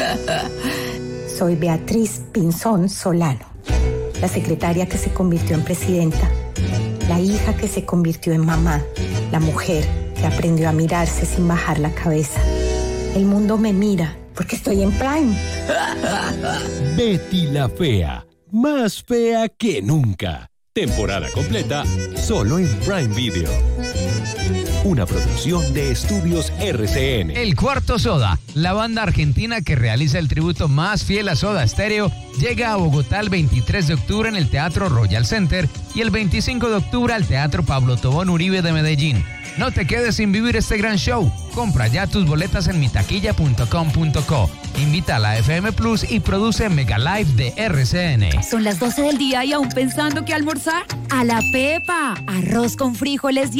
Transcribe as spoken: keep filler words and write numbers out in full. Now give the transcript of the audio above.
Soy Beatriz Pinzón Solano, la secretaria que se convirtió en presidenta, la hija que se convirtió en mamá, la mujer que aprendió a mirarse sin bajar la cabeza. El mundo me mira porque estoy en Prime. Betty la Fea, más fea que nunca. Temporada completa, solo en Prime Video. Una producción de Estudios R C N. El Cuarto Soda, la banda argentina que realiza el tributo más fiel a Soda Stereo, llega a Bogotá el veintitrés de octubre en el Teatro Royal Center y el veinticinco de octubre al Teatro Pablo Tobón Uribe de Medellín. No te quedes sin vivir este gran show. Compra ya tus boletas en mitaquilla punto com punto co. Invita a la F M Plus y produce Mega Live de R C N. Son las doce del día y aún pensando qué almorzar. A la pepa, arroz con frijoles y